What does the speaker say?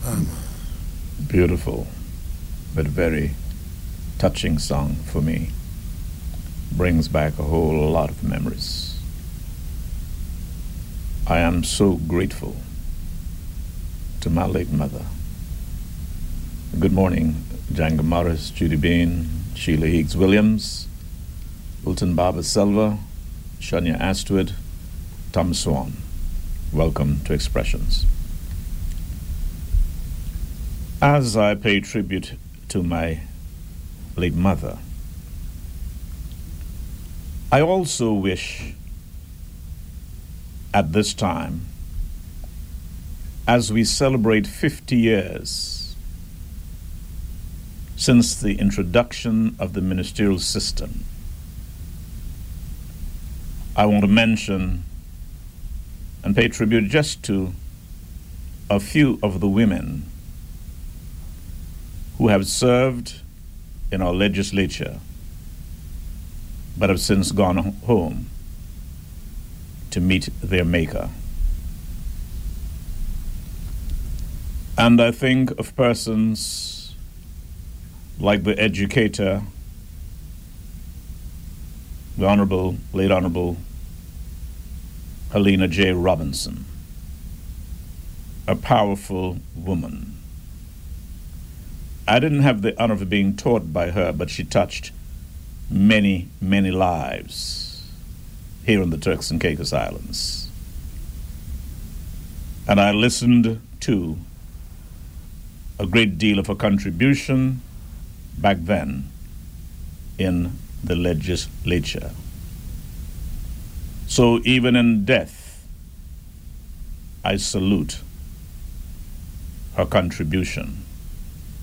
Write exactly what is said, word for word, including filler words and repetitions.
Um, Beautiful, but very touching song for me. Brings back a whole lot of memories. I am so grateful to my late mother. Good morning, Janga Morris, Judy Bain, Sheila Higgs Williams, Wilton Barber Silva, Shania Astwood, Tom Swan. Welcome to Expressions. As I pay tribute to my late mother, I also wish at this time, as we celebrate fifty years since the introduction of the ministerial system, I want to mention and pay tribute just to a few of the women who have served in our legislature but have since gone home to meet their maker. And I think of persons like the educator, the Honorable, late Honorable Helena J. Robinson, a powerful woman. I didn't have the honor of being taught by her, but she touched many, many lives here in the Turks and Caicos Islands. And I listened to a great deal of her contribution back then in the legislature. So even in death, I salute her contribution.